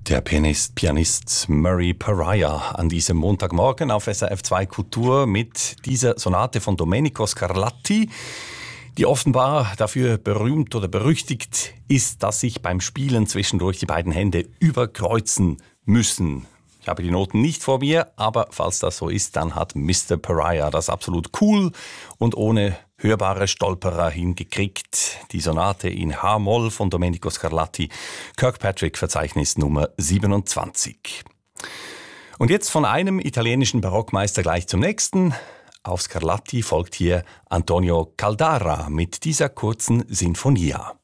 Der Pianist Murray Pariah an diesem Montagmorgen auf SRF 2 Kultur mit dieser Sonate von Domenico Scarlatti, die offenbar dafür berühmt oder berüchtigt ist, dass sich beim Spielen zwischendurch die beiden Hände überkreuzen müssen. Ich habe die Noten nicht vor mir, aber falls das so ist, dann hat Mr. Pariah das absolut cool und ohne hörbare Stolperer hingekriegt. Die Sonate in H-Moll von Domenico Scarlatti, Kirkpatrick Verzeichnis Nummer 27. Und jetzt von einem italienischen Barockmeister gleich zum nächsten. Auf Scarlatti folgt hier Antonio Caldara mit dieser kurzen Sinfonia.